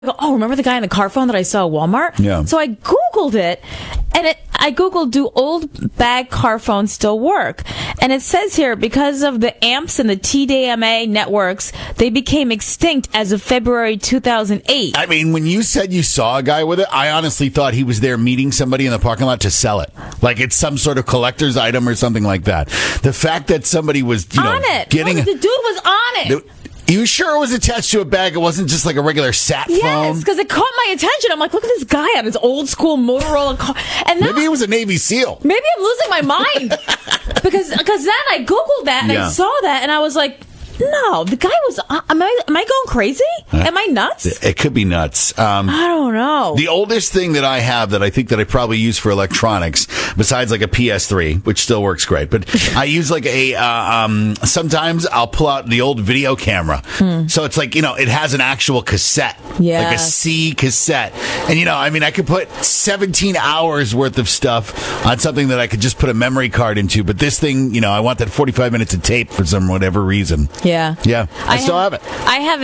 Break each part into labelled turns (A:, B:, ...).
A: oh, remember the guy in the car phone that I saw at Walmart?
B: Yeah.
A: So I Googled it, and I Googled, do old bag car phones still work? And it says here, because of the AMPS and the TDMA networks, they became extinct as of February 2008.
B: I mean, when you said you saw a guy with it, I honestly thought he was there meeting somebody in the parking lot to sell it. Like it's some sort of collector's item or something like that. The fact that somebody was,
A: on it.
B: getting...
A: No, the dude was on it.
B: You sure it was attached to a bag? It wasn't just like a regular sat phone?
A: Yes, because it caught my attention. I'm like, look at this guy on his old school Motorola car. And now,
B: maybe it was a Navy SEAL.
A: Maybe I'm losing my mind. because then I Googled that and I saw that and I was like, no, the guy was. Am I going crazy? Am I nuts?
B: It could be nuts.
A: I don't know.
B: The oldest thing that I have that I think that I probably use for electronics, besides like a PS3, which still works great, but I use like a. Sometimes I'll pull out the old video camera, so it's like it has an actual cassette, like a C cassette, and I could put 17 hours worth of stuff on something that I could just put a memory card into, but this thing, I want that 45 minutes of tape for some whatever reason.
A: Yeah.
B: I still have it.
A: I have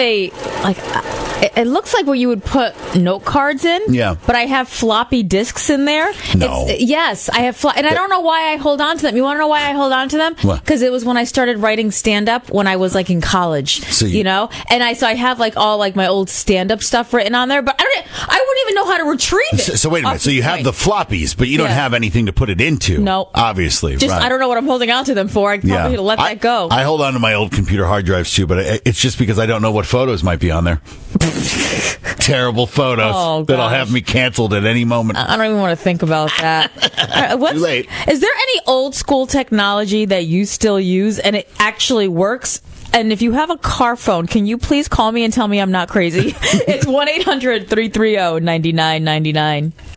A: it looks like where you would put note cards in.
B: Yeah.
A: But I have floppy disks in there.
B: No.
A: Yes, I have and I don't know why I hold on to them. You want to know why I hold on to them? Because it was when I started writing stand-up when I was like in college, and I have like all like my old stand-up stuff written on there, but I wouldn't even know how to retrieve it.
B: So wait a minute. So you have the floppies, but you don't have anything to put it into.
A: No.
B: Obviously.
A: Just
B: right.
A: I don't know what I'm holding on to them for. I probably need to let that go.
B: I hold on to my old computer hard drives too, but it's just because I don't know what photos might be on there. Terrible photos that'll have me canceled at any moment.
A: I don't even want to think about that.
B: Too late.
A: Is there any old school technology that you still use and it actually works? And if you have a car phone, can you please call me and tell me I'm not crazy? It's 1-800-330-9999.